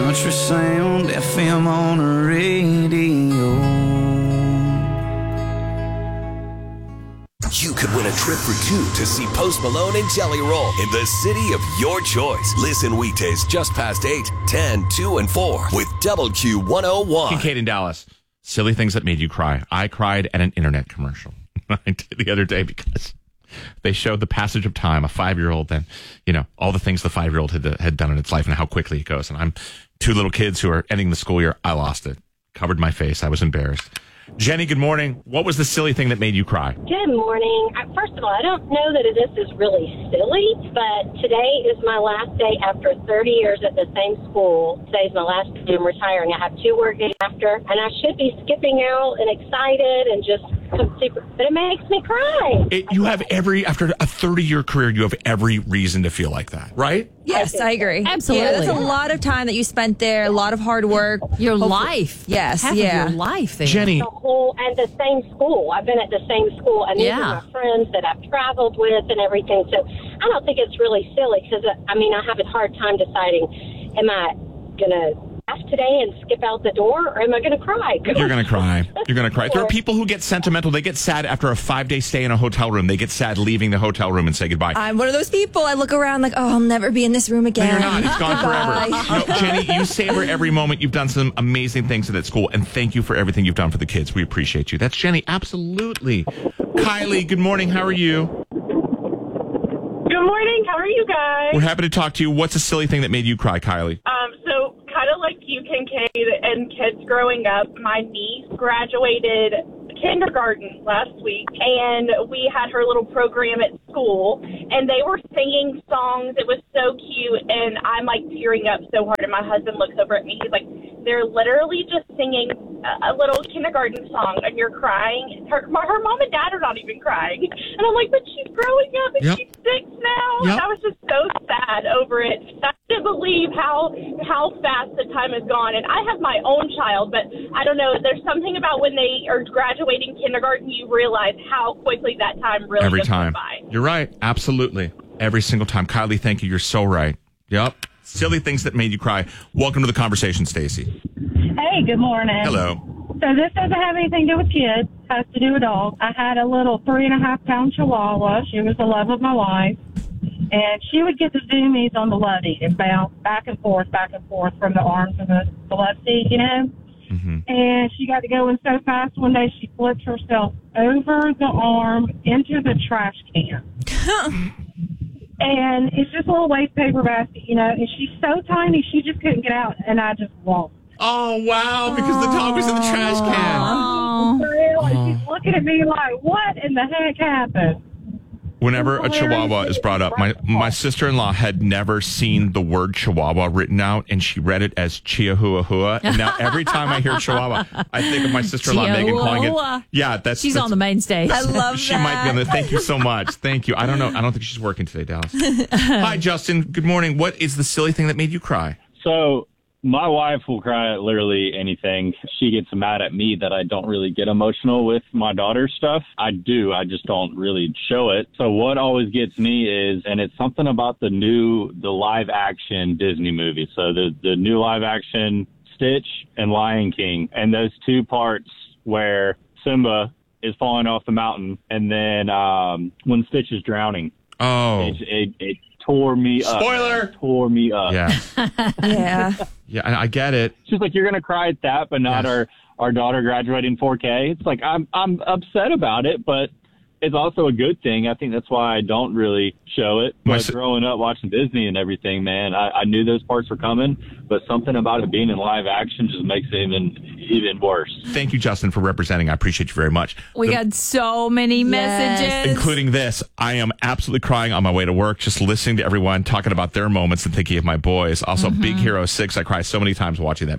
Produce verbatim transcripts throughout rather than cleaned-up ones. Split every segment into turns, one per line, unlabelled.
country sound, F M on the radio.
You could win a trip for two to see Post Malone and Jelly Roll in the city of your choice. Listen weekdays just past eight, ten, two, and four with Double Q one oh one.
Kincaid in Dallas. Silly things that made you cry. I cried at an internet commercial I did the other day because they showed the passage of time, a five-year-old, and, you know, all the things the five-year-old had, had done in its life and how quickly it goes. And I'm two little kids who are ending the school year. I lost it. Covered my face. I was embarrassed. Jenny, good morning. What was the silly thing that made you cry?
Good morning. First of all, I don't know that this is really silly, but today is my last day after thirty years at the same school. Today's my last day. I'm retiring. I have two working after, and I should be skipping out and excited and just super, but it makes me cry.
It, you have every, after a thirty-year career, you have every reason to feel like that, right?
Yes, I agree.
Absolutely.
Yeah, that's a lot of time that you spent there, a lot of hard work.
Your
Hopefully,
life.
Yes,
Half
yeah.
of your life there.
Jenny.
The whole, and the same school. I've been at the same school, and these
Yeah.
are my friends that I've traveled with and everything. So I don't think it's really silly because, I mean, I have a hard time deciding, am I going to laugh today and skip out the door, or am I going to cry?
You're going to cry. You're going to cry. There are people who get sentimental. They get sad after a five-day stay in a hotel room. They get sad leaving the hotel room and say goodbye.
I'm one of those people. I look around like, oh, I'll never be in this room
No,
again.
you're not. It's gone forever.
Goodbye.
No, Jenny, you savor every moment. You've done some amazing things at that school, and thank you for everything you've done for the kids. We appreciate you. That's Jenny. Absolutely. Kylie, good morning. How are you?
Good morning. How are you guys?
We're happy to talk to you. What's a silly thing that made you cry, Kylie?
Um, so kind of like you, Kincaid, and kids growing up, my niece graduated kindergarten last week, and we had her little program at school, and they were singing songs. It was so cute, and I'm like tearing up so hard, and my husband looks over at me. He's like, they're literally just singing a, a little kindergarten song, and you're crying. Her, my, her mom and dad are not even crying, and I'm like, but she's growing up, and
Yep.
she's six now,
Yep.
and I was just so sad over it. I can't believe how how fast the time has gone, and I have my own child, but I don't know, there's something about when they are graduating kindergarten, you realize how quickly that time really
Every
goes
time.
by.
You're right. Absolutely. Every single time. Kylie, thank you. You're so right. Yep. Silly things that made you cry. Welcome to the conversation, Stacy.
Hey, good morning.
Hello.
So this doesn't have anything to do with kids. It has to do with dogs. I had a little three and a half pound Chihuahua. She was the love of my life. And she would get the zoomies on the lovey and bounce back and forth, back and forth from the arms of the, the love seat, you know?
Mm-hmm.
And she got to going so fast one day she flipped herself over the arm into the trash can. And it's just a little waste paper basket, you know, and she's so tiny she just couldn't get out, and I just walked.
Oh, wow. Because the dog was in the trash can.
Oh.
And she's looking at me like, what in the heck happened?
Whenever a Chihuahua is brought up, my, my sister-in-law had never seen the word Chihuahua written out, and she read it as Chihuahua. And now every time I hear Chihuahua, I think of my sister-in-law Megan calling
Chihuahua.
it. Yeah, that's
She's
that's,
on the main stage.
I love
She
that.
might be on the. Thank you so much. Thank you. I don't know. I don't think she's working today, Dallas. Hi, Justin. Good morning. What is the silly thing that made you cry?
So my wife will cry at literally anything. She gets mad at me that I don't really get emotional with my daughter's stuff. I do. I just don't really show it. So what always gets me is, and it's something about the new, the live action Disney movie. So the, the new live action Stitch and Lion King, and those two parts where Simba is falling off the mountain, and then um, when Stitch is drowning.
Oh.
It, it, it tore me up.
Spoiler!
It tore me up.
Yeah.
Yeah.
Yeah, I, I get it.
It's just like, you're going to cry at that, but not
Yes.
our, our daughter graduating four K. It's like, I'm I'm upset about it, but it's also a good thing. I think that's why I don't really show it.
My
But
si-
growing up watching Disney and everything, man, I, I knew those parts were coming, but something about it being in live action just makes it even even worse.
Thank you, Justin, for representing. I appreciate you very much.
We
The-
got so many messages.
including this. I am absolutely crying on my way to work, just listening to everyone talking about their moments and thinking of my boys. Also, Big Hero six, I cry so many times watching that movie.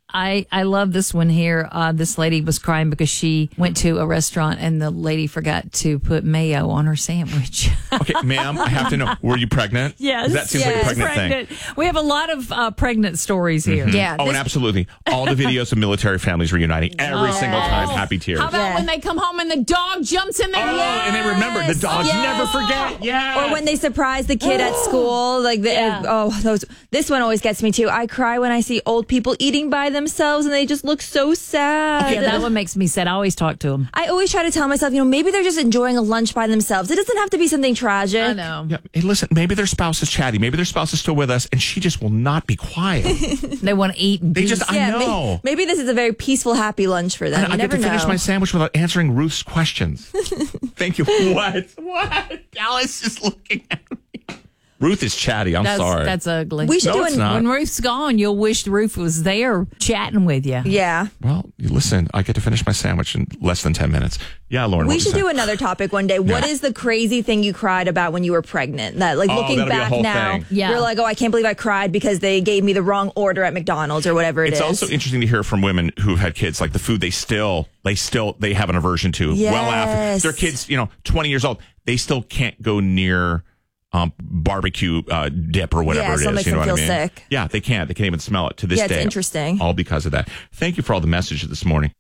I, I love this one here. Uh, this lady was crying because she went to a restaurant and the lady forgot to put mayo on her sandwich.
Okay, ma'am, I have to know, were you pregnant?
Yes.
That seems
yes.
like a pregnant,
pregnant
thing.
We have a lot of uh, pregnant stories here.
Mm-hmm.
Yeah.
Oh, and absolutely. All the videos of military families reuniting every
Oh.
single time. Happy tears.
How about
Yeah.
when they come home and the dog jumps in their
Oh,
lap?
and they remember. The dogs
Yes.
never forget. Yeah.
Or when they surprise the kid at school, like the,
Yeah.
oh, those. This one always gets me too. I cry when I see old people eating by themselves, and they just look so sad.
Yeah, that one makes me sad. I always talk to them.
I always try to tell myself, you know, maybe they're just enjoying a lunch by themselves. It doesn't have to be something tragic.
I know.
Yeah, hey, listen, maybe their spouse is chatty. Maybe their spouse is still with us, and she just will not be quiet.
They want to eat and
They
peace.
just, I
Yeah,
know.
may- maybe this is a very peaceful, happy lunch for them.
I,
You
I get
never
to finish
know.
my sandwich without answering Ruth's questions. Thank you. What? What? Dallas is looking at me. Ruth is chatty. I'm
That's,
sorry.
that's ugly.
We should
No,
do
it's
an,
not.
When Ruth's gone, you'll wish Ruth was there chatting with you.
Yeah.
Well, you listen, I get to finish my sandwich in less than ten minutes. Yeah, Lauren.
We
what
should
was
do
that?
another topic one day. What
Yeah.
is the crazy thing you cried about when you were pregnant? That, like,
Oh,
looking
that'll be a
back
whole
now,
thing.
Yeah.
you're like, oh, I can't believe I cried because they gave me the wrong order at McDonald's or whatever it
It's
is.
also interesting to hear from women who've had kids, like the food they still, they still, they have an aversion to. Well after
Yes.
their kids, you know, twenty years old, they still can't go near um, barbecue uh, dip or whatever
Yeah,
it
so it
is.
makes
You know
them
what I
feel
mean?
sick.
Yeah, they can't. They can't even smell it to this
Yeah, it's
day.
interesting.
All because of that. Thank you for all the messages this morning.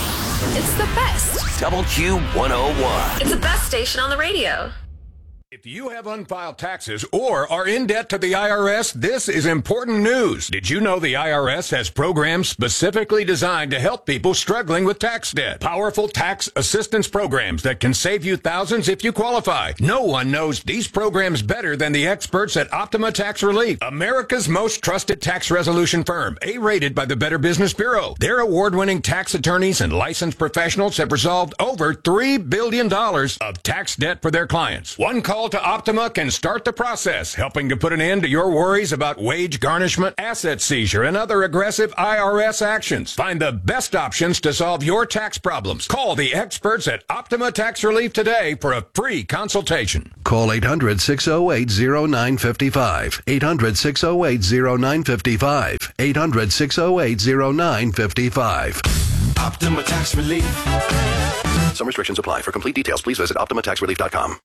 It's the best.
Double Q one oh one.
It's the best station on the radio.
If you have unfiled taxes or are in debt to the I R S, this is important news. Did you know the I R S has programs specifically designed to help people struggling with tax debt? Powerful tax assistance programs that can save you thousands if you qualify. No one knows these programs better than the experts at Optima Tax Relief, America's most trusted tax resolution firm, A-rated by the Better Business Bureau. Their award-winning tax attorneys and licensed professionals have resolved over three billion dollars of tax debt for their clients. One call to Optima can start the process, helping to put an end to your worries about wage garnishment, asset seizure, and other aggressive I R S actions. Find the best options to solve your tax problems. Call the experts at Optima Tax Relief today for a free consultation.
Call eight hundred, six oh eight, oh nine five five. eight hundred, six oh eight, oh nine five five. eight hundred, six oh eight, oh nine five five.
Optima Tax Relief.
Some restrictions apply. For complete details, please visit optima tax relief dot com.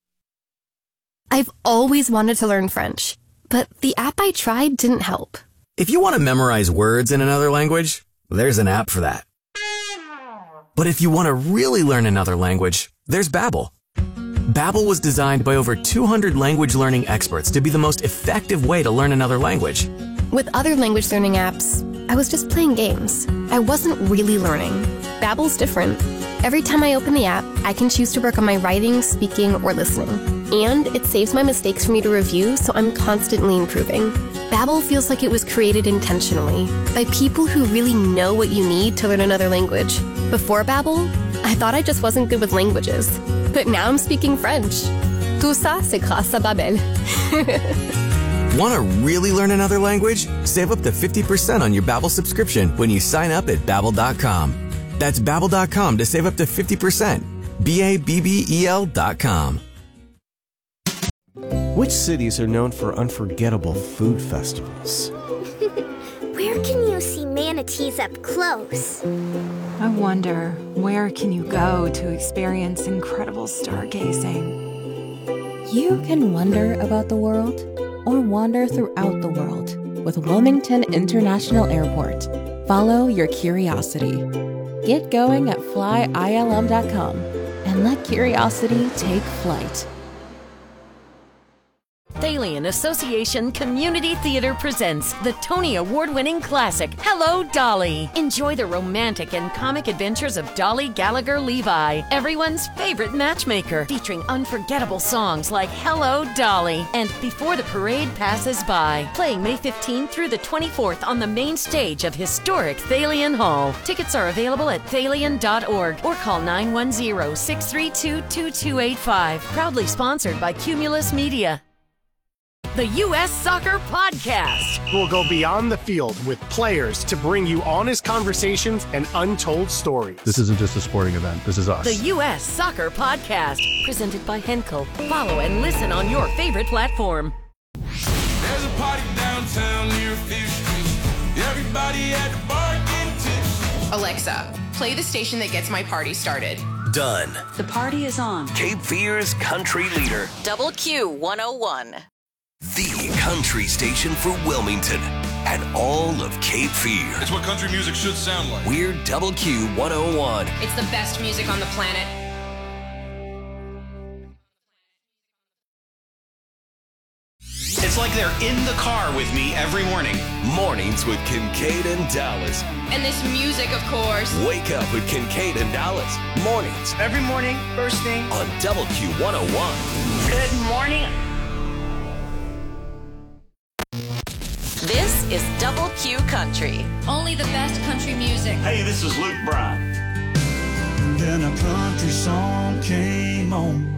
I've always wanted to learn French, but the app I tried didn't help.
If you want to memorize words in another language, there's an app for that. But if you want to really learn another language, there's Babbel. Babbel was designed by over two hundred language learning experts to be the most effective way to learn another language.
With other language learning apps, I was just playing games. I wasn't really learning. Babbel's different. Every time I open the app, I can choose to work on my writing, speaking, or listening. And it saves my mistakes for me to review, so I'm constantly improving. Babbel feels like it was created intentionally by people who really know what you need to learn another language. Before Babbel, I thought I just wasn't good with languages. But now I'm speaking French. Tout ça, c'est grâce à Babbel.
Want to really learn another language? Save up to fifty percent on your Babbel subscription when you sign up at babbel dot com. That's babbel dot com to save up to fifty percent. B A B B E L dot com.
Which cities are known for unforgettable food festivals?
Where can you see manatees up close?
I wonder, where can you go to experience incredible stargazing?
You can wonder about the world or wander throughout the world with Wilmington International Airport. Follow your curiosity. Get going at fly I L M dot com and let curiosity take flight.
Thalian Association Community Theater presents the Tony Award-winning classic, Hello, Dolly. Enjoy the romantic and comic adventures of Dolly Gallagher Levi, everyone's favorite matchmaker, featuring unforgettable songs like Hello, Dolly and Before the Parade Passes By. Playing May fifteenth through the twenty-fourth on the main stage of historic Thalian Hall. Tickets are available at thalian dot org or call nine one zero, six three two, two two eight five. Proudly sponsored by Cumulus Media. The U S Soccer Podcast.
We'll go beyond the field with players to bring you honest conversations and untold stories.
This isn't just a sporting event. This is us.
The U S Soccer Podcast. Presented by Henkel. Follow and listen on your favorite platform.
There's a party downtown near Fifth Street. Everybody at the bar
Alexa, play the station that gets my party started.
Done.
The party is on.
Cape Fear's country leader.
Double Q one oh one.
The country station for Wilmington and all of Cape Fear.
It's what country music should sound like.
We're Double Q one oh one.
It's the best music on the planet.
It's like they're in the car with me every morning.
Mornings with Kincaid and Dallas.
And this music, of course.
Wake up with Kincaid and Dallas. Mornings.
Every morning, first thing.
On Double Q one oh one.
Good morning.
This is Double Q Country.
Only the best country music.
Hey, this is Luke Bryan.
And then a country song came on.